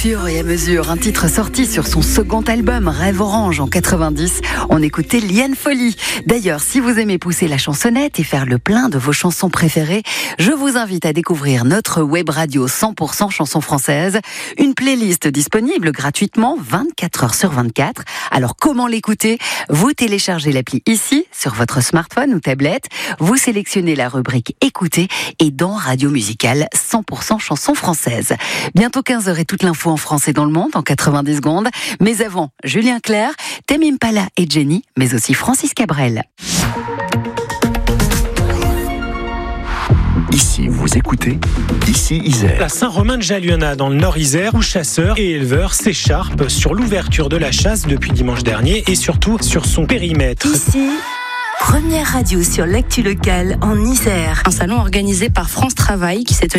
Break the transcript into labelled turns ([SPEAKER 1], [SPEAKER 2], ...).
[SPEAKER 1] fur et à mesure, un titre sorti sur son second album Rêve Orange en 90. On écoutait Liane Folly. D'ailleurs, si vous aimez pousser la chansonnette et faire le plein de vos chansons préférées, je vous invite à découvrir notre web radio 100% chansons françaises. Une playlist disponible gratuitement 24 heures sur 24. Alors comment l'écouter ? Vous téléchargez l'appli ici sur votre smartphone ou tablette. Vous sélectionnez la rubrique Écouter et dans Radio Musicale 100% chansons françaises. Bientôt 15h et toute l'info en France et dans le monde en 90 secondes. Mais avant, Julien Clerc, Tame Impala et Jenny, mais aussi Francis Cabrel.
[SPEAKER 2] Ici, vous écoutez, ici Isère.
[SPEAKER 3] La Saint-Romain-de-Jallionnat dans le Nord-Isère, où chasseurs et éleveurs s'écharpent sur l'ouverture de la chasse depuis dimanche dernier et surtout sur son périmètre.
[SPEAKER 4] Ici, première radio sur l'actu locale en Isère. Un salon organisé par France Travail qui s'est tenu